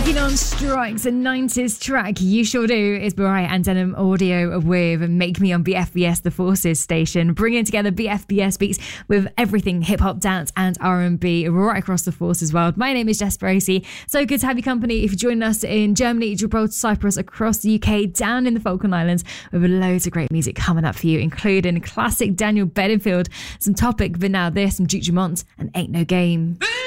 Taking on Strikes, a 90s track. You Sure Do is Mariah and Denim Audio with Make Me on BFBS, the Forces station, bringing together BFBS beats with everything hip-hop, dance and R&B right across the Forces world. My name is Jess Bracey. So good to have your company if you're joining us in Germany, Gibraltar, Cyprus, across the UK, down in the Falkland Islands, with loads of great music coming up for you, including classic Daniel Bedingfield, some Topic, but now this, some Duke Dumont and Ain't No Game.